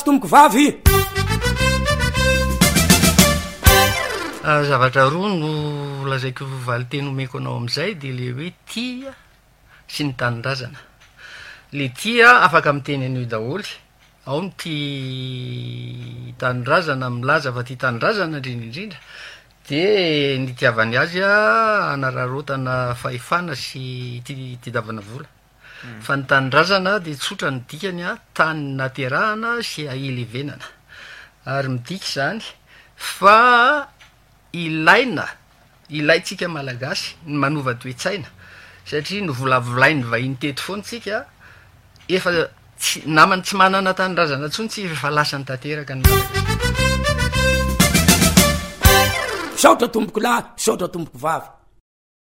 tomboko vavy zavatra roa no lazaiko valiteny omeko anao am'izay de le hoe tia sy ny tanindrazana. Le tia afaka miteny an'io daholy, ao ny ty tanindrazana milaza fa ty tanindrazana indrindraindrindra, de ny tiavany azy anararotana fahefana sy ty davana vola. Fa ny tanindrazana de tsotra ny dikany tany naterahana sy ahelevenana, ary midika zany fa ilaitsika malagasy ny manova toe-tsaina, satria no volavolainy vahiny teto foana tsika efa namany tsy manana tanindrazana tsony tsy efa lasany tanteraka ny saotra tomboko lahy, saotra tomboko vavy.